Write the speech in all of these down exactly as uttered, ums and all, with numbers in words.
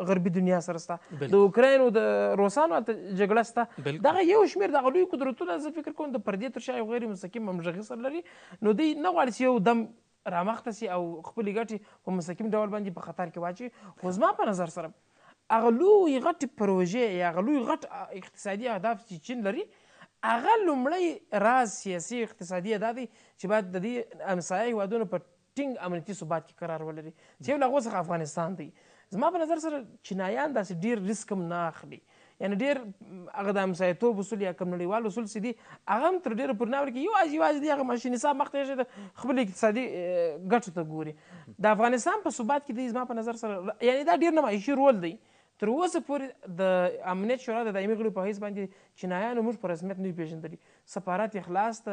غربي دنیا سره شته د اوکراین او د روسانو هلته جګړه شته دغه یو شمېر دغه لوی قدرتونه زه فکر کوم د پردې تر شا یو غیر مستقیم همغږي سره لري نو دوی نه غواړي چې یو دم رامخته سي او خپلې ګټې په مستقیم ډول باندې په خطر کې واچوي خو زما په نظر سره هغه لوی غټې پروژې یا هغه لوی غټ اقتصادي اهداف چې چین لري هغه لومړی راز سیاسي اقتصادي دا دی چې باید د دې همسایه هېوادونو په ټینګ امنیتي ثبات کې قرار ولري چې یو له هغو څخه افغانستان دی زما په نظر سره چینایان داسې ډېر ریسک هم نه اخلي یعنې ډېر هغه د همسایتوب اصول یا کوم نړیوال اصول چې دي هغه هم تر ډېره پورې نه ورکوي یوازې یوازې د هغه ماشین حساب مخته یې د خپلو اقتصادي ګټو ته ګوري د افغانستان په ثبات کې دی زما په نظر سره یعنې دا ډېر نمایشي رول دی تر اوسه پورې د امنیت شورا د دایمي غړو په حیث باندې چینایانو موږ په رسمیت نه دي پېژندلي سفارت یې خلاص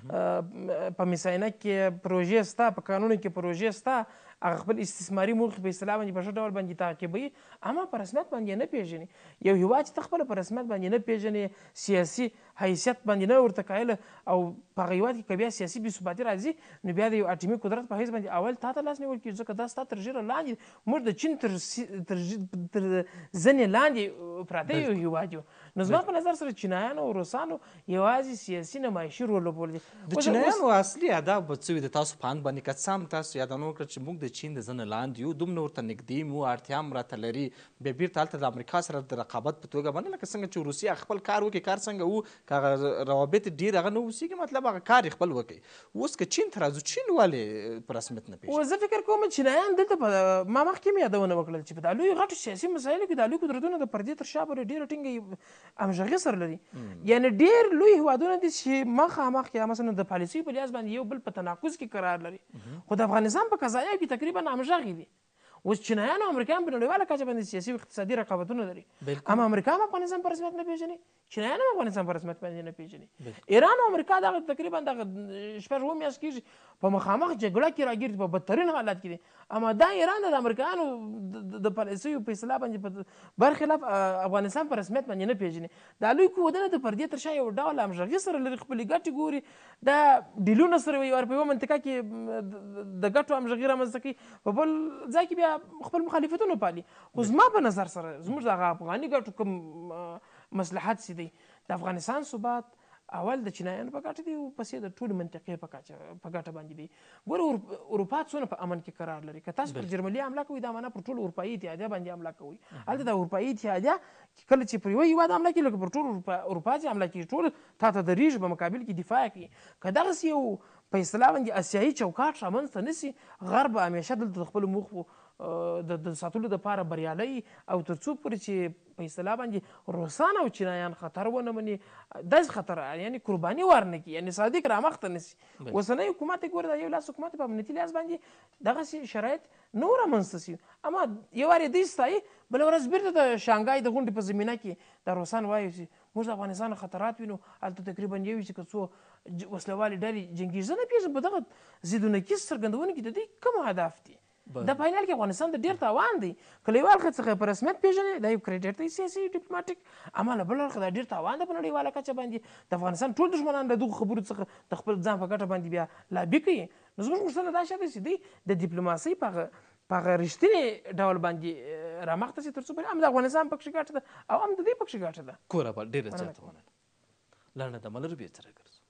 ته په میساینه کې پروژې شته په قانون کې پروژې شته هغه خپل استثماري موخې په اصطلاح باندې په ښه ډول باندې تعقیبوي اما په رسمیت باندې نه پېژني یو هېواد چې ته خپله په رسمیت باندې نه پېژنې سیاسي حیثیت باندې نه ورته قایله او په هغه هېواد کې که بیا سیاسي بې ثباتي راځي نو بیا د یو اټومي قدرت په حیث باندې اول تا ته لاس نیول کېږي ځکه دا ستا تر ژیره لاندې موږ د چین تر تر زنې لاندې پراته یو هېواد یو نو زما په نظر سره چینایانو او روسانو یوازې سیاسي نمایشي رول لوبولی دی د چینایانو اصلي اهداف به څه وي د تاسو په اند باندې که څه هم تاسو یادونه وکړه چې موږ د چین د زنې لاندې یو دومره ورته نږدې مو اړتیا هم راته لري بیا بیرته هلته د امریکا سره د رقابت په توګه باندې لکه څنګه چې روسیه خپل کار وکړي کار څنګه و که هغه روابط ډېر هغه نه اوسېږي مطلب هغه کار یې خپل وکړي اوس که چین ته راځو چین ولې په رسمیت نه پېژني زه فکر کوم چینایان دلته په ما مخکې مې یادونه وکړل چې په دا لویو غټو سیاسي مسایلو کې دا لوی قدرتونه د پردې تر شا پورې ډېره ټینګه همغږي سره لري یعنې ډېر لوی هېوادونه دي چې مخامخ یا مثلا د پالیسۍ په لحاظ باندې یو بل په تناقض کې قرار لري خو د افغانستان په قضایاو کې تقریبا همغږي دي اوس چینایان او امریکایان په نړیواله کچه باندې سیاسي او اقتصادي رقابتونه لري اما امریکا هم افغانستان په رسمیت نه پېژني چینایان هم افغانستان په رسمیت باندې نه پېژني ایران او امریکا دغه تقریبا دغه شپږ اووه میاشتې کېږي په مخامخ جګړه کې راګیر دي په بدترین حالت کې دي اما دا ایران د امریکایانو د پالیسیو په اصطلاح باندې برخلاف افغانستان په رسمیت باندې نه پېژني دا لوی قوتونه د پردې تر شا یو ډول همغږي سره لري خپلې ګټې ګوري دا ډیلونه سره وي په یوه منطقه کې د ګټو همغږي رامنځته کوي په بل ځای کې بیا خپل مخالفتونه پالي خو زما په نظر سره زموږ دغه افغاني ګټو کوم مصلحت چې دی د افغانستان ثبات اول د چینایانو په ګټه دی او پسې د ټولې منطقې په ګټه باندې دی ګوره اروپا څونه په امن کې قرار لري که تاسو پر جرمني حمله کوئ دا معنا پر ټول اروپایي اتحادیه باندې حمله کوئ هلته د اروپایي اتحادیه کله چې پر یوه هېواد حمله کوي لکه پر ټول اروپا چې حمله کوي ټول تا ته درېږي په مقابل کې دفاع کوي که دغسې یو په اصطلاح باندې اسیایي چوکاټ رامنځته نه سي غرب همیشه دلته د خپلو موخو د ساتلو دپاره بریالی او تر څو پورې چې په اصطلاح باندې روسان او چینایان خطر ونه مني داسې خطر یعنې قرباني ورنه کړي یعنې صادق رامخته نه سي اوسنی حکومت یې ګوره دا یو لاس حکومت په امنیتي لحاظ باندې دغسې شرایط نه رامنځته سي اما یو وار یې دوی ستایي بله ورځ بیرته د شانګای د غونډې په زمینه کې دا روسان وایي چې موږ د افغانستان خطرات وینو هلته تقریبا یو چې که څو وسلوالې ډلې جنګېږي زه نه پوهېږم په دغه ضد و نقیض څرګندونې کې د دوی کوم هدف دي د فاینل کې افغانستان ته ډېر تاوان دی که له یو اړخه څخه په رسمیت پېژنې دا یو کریډټ دی سیاسي ډیپلوماټیک اما له بل اړخه دا ډېر تاوان ده په نړیواله کچه باندې د افغانستان ټول دښمنان له دغو خبرو څخه د خپل ځان په ګټه باندې بیا لابي کوي نو زموږ غوښتنه دا شته چې دوی د ډیپلوماسۍ په هغه په هغه رښتینې ډول باندې رامخته سي تر څو پورې هم د افغانستان پکښې ګټه ده او هم د دوی پکښې ګټه ده کور اباد ډېره زیاته مننه لنډه دمه لرو بیا سره ګرځو